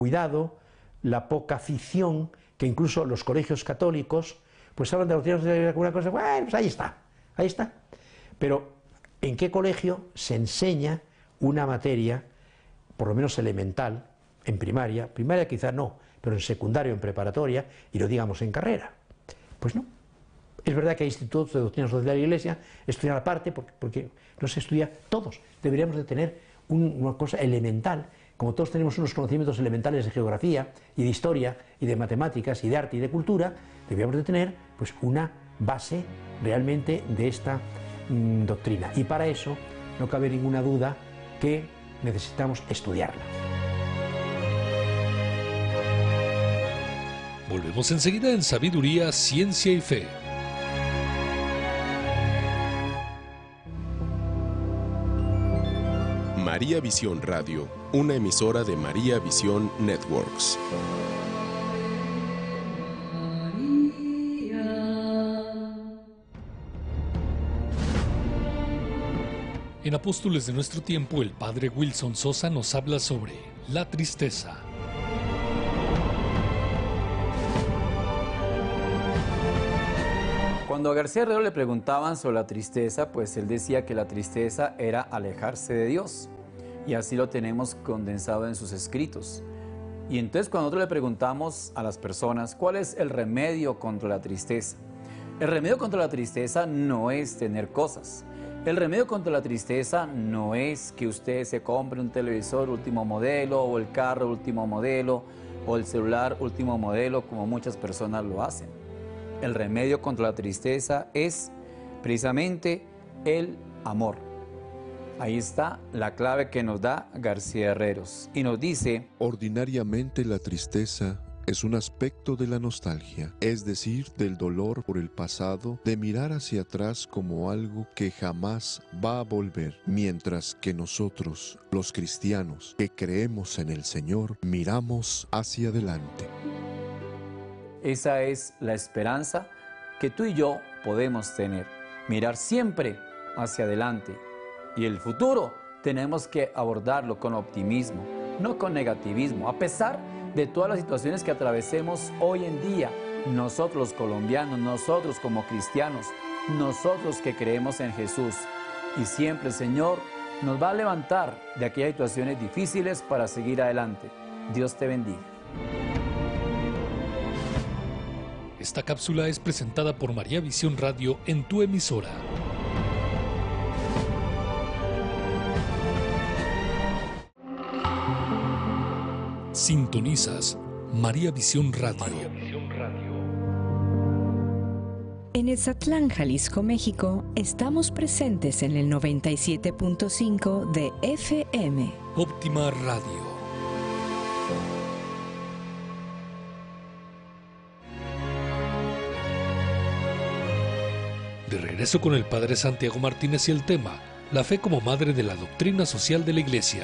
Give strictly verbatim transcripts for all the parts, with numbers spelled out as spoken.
cuidado, la poca afición, que incluso los colegios católicos, pues hablan de la doctrina social de alguna cosa, bueno, pues ahí está, ahí está. Pero, ¿en qué colegio se enseña una materia, por lo menos elemental, en primaria? Primaria quizá no, pero en secundario, en preparatoria, y lo digamos en carrera. Pues no. Es verdad que hay institutos de doctrina social de la Iglesia, estudian aparte, porque, porque no se estudia todos. Deberíamos de tener un, una cosa elemental, como todos tenemos unos conocimientos elementales de geografía, y de historia, y de matemáticas, y de arte, y de cultura, deberíamos de tener pues, una base realmente de esta mmm, doctrina. Y para eso no cabe ninguna duda que necesitamos estudiarla. Volvemos enseguida en Sabiduría, Ciencia y Fe. María Visión Radio, una emisora de María Visión Networks. En Apóstoles de nuestro tiempo, el padre Wilson Sosa nos habla sobre la tristeza. Cuando a García Herrero le preguntaban sobre la tristeza, pues él decía que la tristeza era alejarse de Dios. Y así lo tenemos condensado en sus escritos. Y entonces cuando nosotros le preguntamos a las personas cuál es el remedio contra la tristeza, el remedio contra la tristeza no es tener cosas. El remedio contra la tristeza no es que usted se compre un televisor último modelo, o el carro último modelo, o el celular último modelo, como muchas personas lo hacen. El remedio contra la tristeza es precisamente el amor. Ahí está la clave que nos da García Herreros y nos dice: ordinariamente la tristeza es un aspecto de la nostalgia, es decir, del dolor por el pasado, de mirar hacia atrás como algo que jamás va a volver, mientras que nosotros, los cristianos que creemos en el Señor, miramos hacia adelante. Esa es la esperanza que tú y yo podemos tener, mirar siempre hacia adelante. Y el futuro tenemos que abordarlo con optimismo, no con negativismo. A pesar de todas las situaciones que atravesemos hoy en día, nosotros los colombianos, nosotros como cristianos, nosotros que creemos en Jesús, y siempre el Señor nos va a levantar de aquellas situaciones difíciles para seguir adelante. Dios te bendiga. Esta cápsula es presentada por María Visión Radio en tu emisora. Sintonizas María Visión Radio. María Visión Radio. En Etzatlán, Jalisco, México, estamos presentes en el noventa y siete punto cinco de F M. Óptima Radio. De regreso con el padre Santiago Martínez y el tema, la fe como madre de la doctrina social de la Iglesia.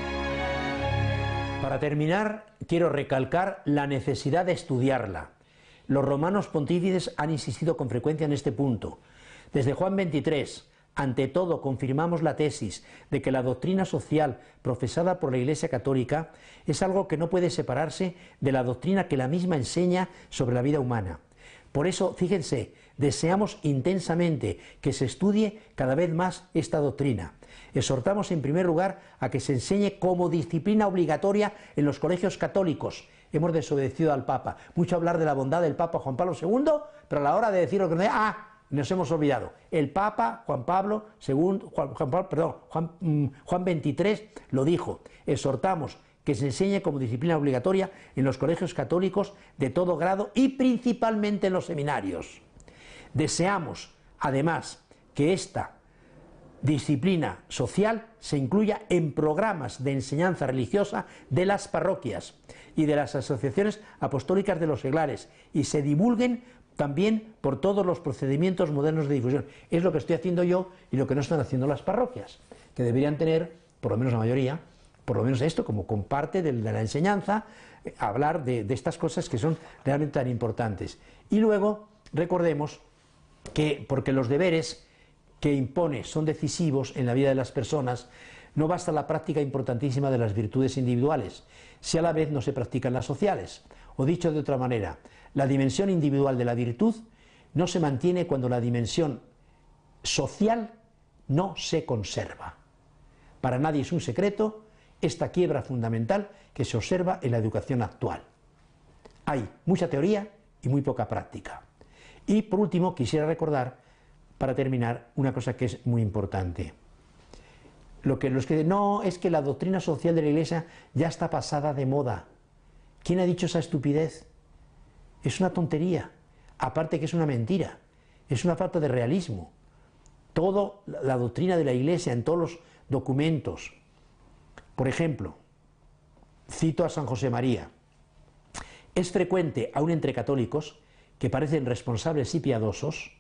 Para terminar, quiero recalcar la necesidad de estudiarla. Los romanos pontífices han insistido con frecuencia en este punto. Desde Juan veintitrés, ante todo, confirmamos la tesis de que la doctrina social profesada por la Iglesia Católica es algo que no puede separarse de la doctrina que la misma enseña sobre la vida humana. Por eso, fíjense, deseamos intensamente que se estudie cada vez más esta doctrina. Exhortamos en primer lugar a que se enseñe como disciplina obligatoria en los colegios católicos. Hemos desobedecido al Papa. Mucho hablar de la bondad del Papa Juan Pablo segundo, pero a la hora de decir lo que nos dice, ¡ah! Nos hemos olvidado. El Papa Juan Pablo segundo, Juan, Juan, Pablo, perdón, Juan, mm, Juan veintitrés lo dijo. Exhortamos que se enseñe como disciplina obligatoria en los colegios católicos de todo grado y principalmente en los seminarios. Deseamos, además, que esta disciplina social se incluya en programas de enseñanza religiosa de las parroquias y de las asociaciones apostólicas de los seglares y se divulguen también por todos los procedimientos modernos de difusión. Es lo que estoy haciendo yo y lo que no están haciendo las parroquias, que deberían tener, por lo menos la mayoría, por lo menos esto, como comparte de, de la enseñanza, eh, hablar de, de estas cosas que son realmente tan importantes. Y luego, recordemos que, porque los deberes que impone son decisivos en la vida de las personas, No basta la práctica importantísima de las virtudes individuales, si a la vez no se practican las sociales. O dicho de otra manera, la dimensión individual de la virtud no se mantiene cuando la dimensión social no se conserva. Para nadie es un secreto esta quiebra fundamental que se observa en la educación actual. Hay mucha teoría y muy poca práctica. Y por último quisiera recordar, para terminar, una cosa que es muy importante. Lo que los que no es que la doctrina social de la Iglesia ya está pasada de moda. ¿Quién ha dicho esa estupidez? Es una tontería, aparte que es una mentira, es una falta de realismo. Toda la doctrina de la Iglesia en todos los documentos, por ejemplo, cito a San José María, es frecuente aún entre católicos que parecen responsables y piadosos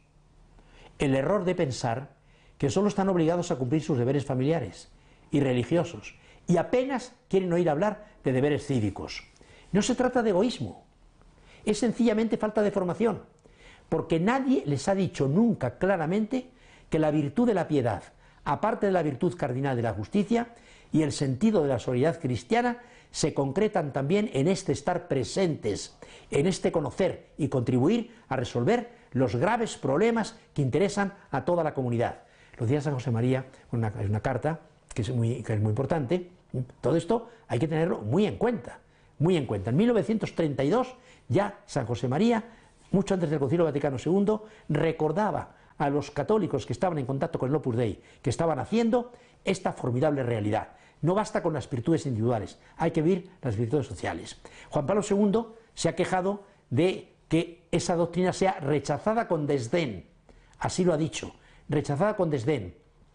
el error de pensar que solo están obligados a cumplir sus deberes familiares y religiosos y apenas quieren oír hablar de deberes cívicos. No se trata de egoísmo, es sencillamente falta de formación, porque nadie les ha dicho nunca claramente que la virtud de la piedad, aparte de la virtud cardinal de la justicia y el sentido de la solidaridad cristiana, se concretan también en este estar presentes, en este conocer y contribuir a resolver los graves problemas que interesan a toda la comunidad. Lo decía San José María, una, es una carta que es, muy, que es muy importante. Todo esto hay que tenerlo muy en cuenta, muy en cuenta. En mil novecientos treinta y dos ya San José María, mucho antes del Concilio Vaticano segundo, recordaba a los católicos que estaban en contacto con el Opus Dei, que estaban haciendo esta formidable realidad. No basta con las virtudes individuales, hay que vivir las virtudes sociales. Juan Pablo segundo se ha quejado de que esa doctrina sea rechazada con desdén, así lo ha dicho, rechazada con desdén.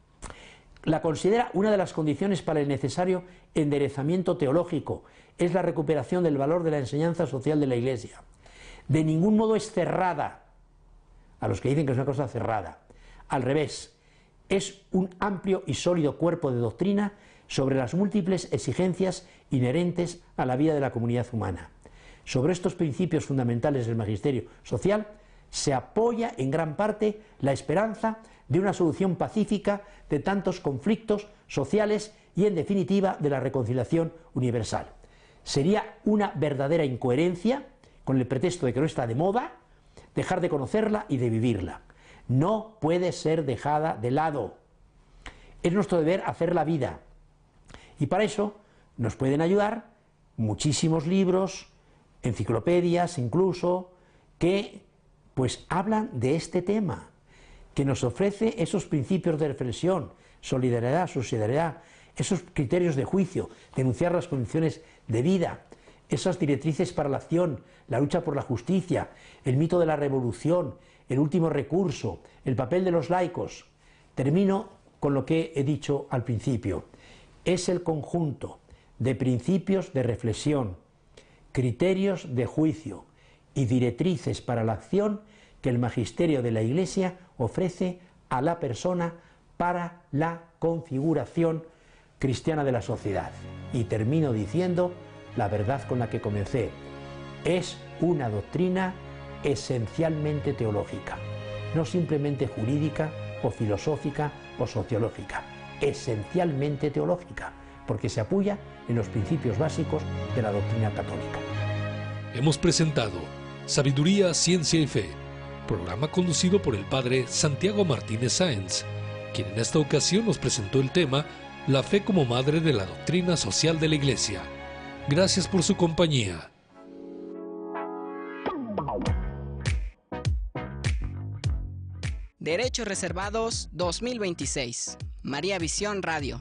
La considera una de las condiciones para el necesario enderezamiento teológico, es la recuperación del valor de la enseñanza social de la Iglesia. De ningún modo es cerrada, a los que dicen que es una cosa cerrada. Al revés, es un amplio y sólido cuerpo de doctrina sobre las múltiples exigencias inherentes a la vida de la comunidad humana. Sobre estos principios fundamentales del magisterio social se apoya en gran parte la esperanza de una solución pacífica de tantos conflictos sociales y, en definitiva, de la reconciliación universal. Sería una verdadera incoherencia, con el pretexto de que no está de moda, dejar de conocerla y de vivirla. No puede ser dejada de lado. Es nuestro deber hacer la vida. Y para eso nos pueden ayudar muchísimos libros, enciclopedias incluso, que pues hablan de este tema, que nos ofrece esos principios de reflexión, solidaridad, subsidiariedad, esos criterios de juicio, denunciar las condiciones de vida, esas directrices para la acción, la lucha por la justicia, el mito de la revolución, el último recurso, el papel de los laicos. Termino con lo que he dicho al principio. Es el conjunto de principios de reflexión, criterios de juicio y directrices para la acción que el magisterio de la Iglesia ofrece a la persona para la configuración cristiana de la sociedad. Y termino diciendo la verdad con la que comencé. Es una doctrina esencialmente teológica, no simplemente jurídica o filosófica o sociológica, esencialmente teológica, porque se apoya en los principios básicos de la doctrina católica. Hemos presentado Sabiduría, Ciencia y Fe, programa conducido por el padre Santiago Martínez Sáenz, quien en esta ocasión nos presentó el tema La fe como madre de la doctrina social de la Iglesia. Gracias por su compañía. Derechos Reservados dos mil veintiséis. María Visión Radio.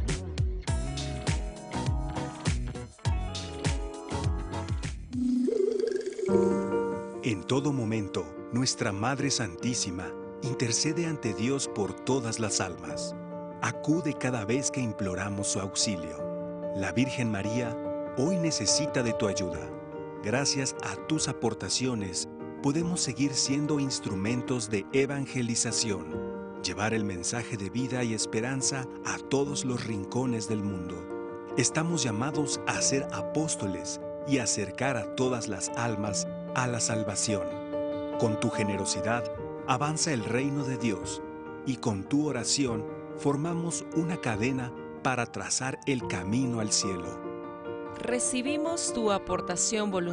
En todo momento, nuestra Madre Santísima intercede ante Dios por todas las almas. Acude cada vez que imploramos su auxilio. La Virgen María hoy necesita de tu ayuda. Gracias a tus aportaciones, podemos seguir siendo instrumentos de evangelización, llevar el mensaje de vida y esperanza a todos los rincones del mundo. Estamos llamados a ser apóstoles y acercar a todas las almas a la salvación. Con tu generosidad avanza el reino de Dios y con tu oración formamos una cadena para trazar el camino al cielo. Recibimos tu aportación voluntaria